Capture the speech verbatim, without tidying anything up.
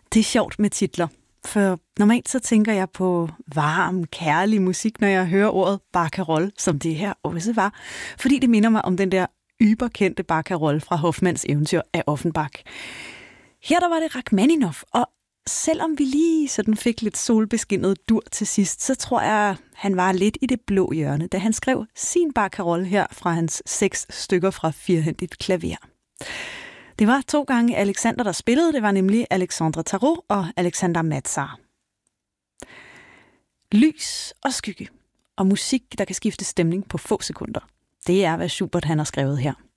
Det er sjovt med titler, for normalt så tænker jeg på varm, kærlig musik, når jeg hører ordet barcarolle, som det her også var, fordi det minder mig om den der yberkendte barcarolle fra Hoffmanns eventyr af Offenbach. Her der var det Rachmaninoff, og selvom vi lige sådan fik lidt solbeskinnet dur til sidst, så tror jeg, han var lidt i det blå hjørne, da han skrev sin barcarolle her fra hans seks stykker fra firhændigt klaver. Det var to gange Alexander, der spillede. Det var nemlig Alexandre Tarot og Alexander Matzar. Lys og skygge og musik, der kan skifte stemning på få sekunder. Det er, hvad Schubert han har skrevet her.